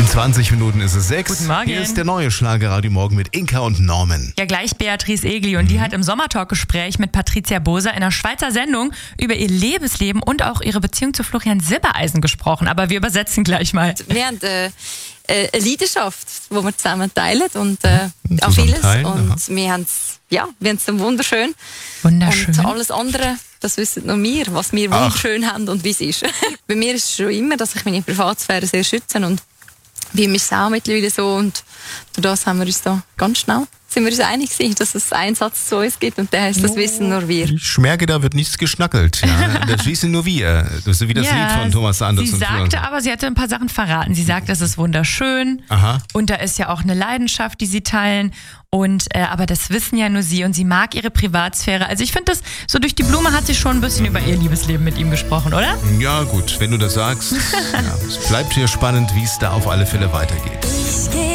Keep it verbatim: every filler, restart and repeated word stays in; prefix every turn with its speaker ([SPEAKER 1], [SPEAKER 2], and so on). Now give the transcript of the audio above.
[SPEAKER 1] In zwanzig Minuten ist es sechs.
[SPEAKER 2] Guten Morgen.
[SPEAKER 1] Hier ist der neue Schlagerradio Morgen mit Inka und Norman.
[SPEAKER 2] Ja, gleich Beatrice Egli und mhm. die hat im Sommertalk-Gespräch mit Patricia Boser in einer Schweizer Sendung über ihr Lebensleben und auch ihre Beziehung zu Florian Silbereisen gesprochen. Aber wir übersetzen gleich mal.
[SPEAKER 3] Wir haben äh, eine Leidenschaft, die wir zusammen teilen und äh, auch vieles.
[SPEAKER 1] Teilen,
[SPEAKER 3] und
[SPEAKER 1] aha.
[SPEAKER 3] wir haben es ja, wir haben es dann wunderschön.
[SPEAKER 2] Wunderschön.
[SPEAKER 3] Und alles andere, das wissen nur wir, was wir
[SPEAKER 1] Ach.
[SPEAKER 3] wunderschön haben und wie es ist. Bei mir ist es schon immer, dass ich meine Privatsphäre sehr schütze und bei mir ist es auch mittlerweile so und durch das haben wir uns da ganz schnell sind wir uns einig gewesen, dass es einen Satz zu uns gibt und der heißt, das wissen nur wir.
[SPEAKER 1] Ich merke, da wird nichts geschnackelt. Ja. Das wissen nur wir. Das ist wie das
[SPEAKER 2] Ja,
[SPEAKER 1] Lied von Thomas Anders.
[SPEAKER 2] Sie
[SPEAKER 1] und
[SPEAKER 2] sagte
[SPEAKER 1] Florian.
[SPEAKER 2] aber, sie hatte ein paar Sachen verraten. Sie sagt, es ist wunderschön.
[SPEAKER 1] Aha.
[SPEAKER 2] Und da ist ja auch eine Leidenschaft, die sie teilen. Und äh, aber das wissen ja nur sie und sie mag ihre Privatsphäre. Also ich finde das, so durch die Blume hat sie schon ein bisschen über ihr Liebesleben mit ihm gesprochen, oder?
[SPEAKER 1] Ja gut, wenn du das sagst. Ja, es bleibt hier spannend, wie es da auf alle Fälle weitergeht.
[SPEAKER 4] Ich geh